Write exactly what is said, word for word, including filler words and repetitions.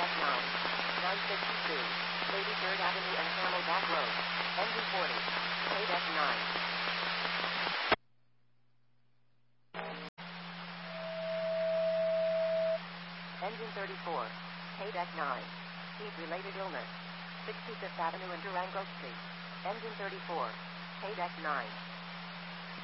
nine. nine fifty-two. eighty-third Avenue and Camelback Road. Engine forty. K-Deck nine. Engine thirty-four. K-Deck nine. Heat-related illness. sixty-fifth Avenue and Durango Street. Engine thirty-four. K-Deck nine.